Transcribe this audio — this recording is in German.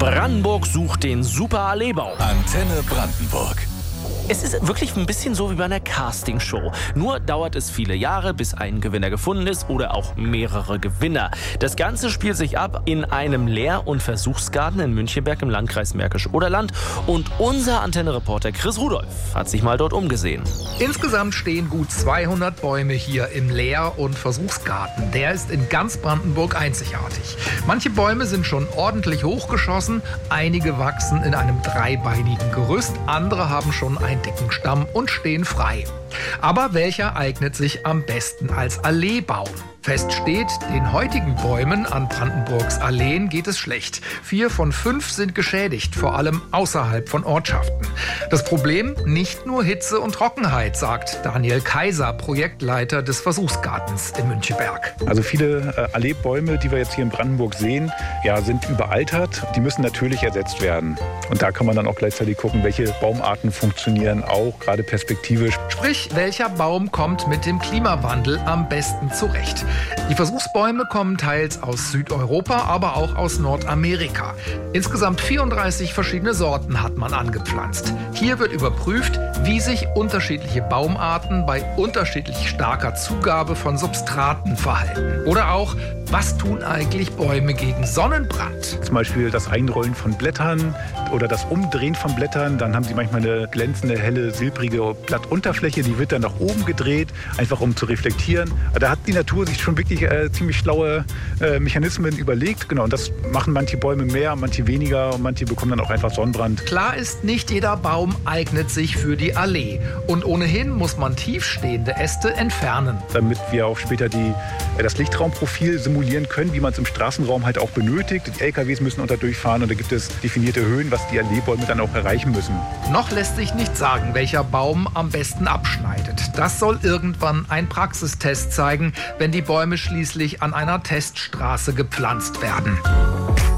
Brandenburg sucht den Super Alleebau. Antenne Brandenburg. Es ist wirklich ein bisschen so wie bei einer Castingshow. Nur dauert es viele Jahre, bis ein Gewinner gefunden ist oder auch mehrere Gewinner. Das Ganze spielt sich ab in einem Lehr- und Versuchsgarten in Münchenberg im Landkreis Märkisch-Oderland. Und unser Antenne-Reporter Chris Rudolph hat sich mal dort umgesehen. Insgesamt stehen gut 200 Bäume hier im Lehr- und Versuchsgarten. Der ist in ganz Brandenburg einzigartig. Manche Bäume sind schon ordentlich hochgeschossen, einige wachsen in einem dreibeinigen Gerüst, andere haben schon einen dicken Stamm und stehen frei. Aber welcher eignet sich am besten als Alleebaum? Fest steht, den heutigen Bäumen an Brandenburgs Alleen geht es schlecht. 4 von 5 sind geschädigt, vor allem außerhalb von Ortschaften. Das Problem? Nicht nur Hitze und Trockenheit, sagt Daniel Kaiser, Projektleiter des Versuchsgartens in Münchenberg. Also viele Alleebäume, die wir jetzt hier in Brandenburg sehen, sind überaltert. Die müssen natürlich ersetzt werden. Und da kann man dann auch gleichzeitig gucken, welche Baumarten funktionieren auch, gerade perspektivisch. Sprich, welcher Baum kommt mit dem Klimawandel am besten zurecht? Die Versuchsbäume kommen teils aus Südeuropa, aber auch aus Nordamerika. Insgesamt 34 verschiedene Sorten hat man angepflanzt. Hier wird überprüft, wie sich unterschiedliche Baumarten bei unterschiedlich starker Zugabe von Substraten verhalten. Oder auch, was tun eigentlich Bäume gegen Sonnenbrand? Zum Beispiel das Einrollen von Blättern oder das Umdrehen von Blättern. Dann haben sie manchmal eine glänzende, helle, silbrige Blattunterfläche. Die wird dann nach oben gedreht, einfach um zu reflektieren. Da hat die Natur sich schon wirklich ziemlich schlaue Mechanismen überlegt. Genau, und das machen manche Bäume mehr, manche weniger und manche bekommen dann auch einfach Sonnenbrand. Klar ist, nicht jeder Baum eignet sich für die Allee. Und ohnehin muss man tiefstehende Äste entfernen. Damit wir auch später das Lichtraumprofil simulieren können, wie man es im Straßenraum halt auch benötigt. Die LKWs müssen unter durchfahren und da gibt es definierte Höhen, was die Alleebäume dann auch erreichen müssen. Noch lässt sich nicht sagen, welcher Baum am besten abschneidet. Das soll irgendwann ein Praxistest zeigen, wenn die Bäume schließlich an einer Teststraße gepflanzt werden.